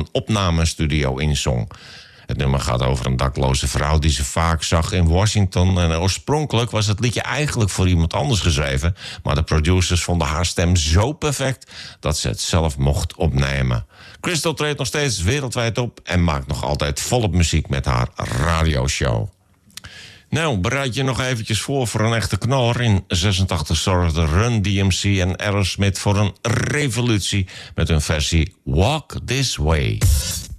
opnamestudio inzong. Het nummer gaat over een dakloze vrouw die ze vaak zag in Washington. En oorspronkelijk was het liedje eigenlijk voor iemand anders geschreven. Maar de producers vonden haar stem zo perfect dat ze het zelf mocht opnemen. Crystal treedt nog steeds wereldwijd op en maakt nog altijd volop muziek met haar radioshow. Nou, bereid je nog eventjes voor een echte knaller. In 86 zorgde Run DMC en Aerosmith voor een revolutie met hun versie Walk This Way.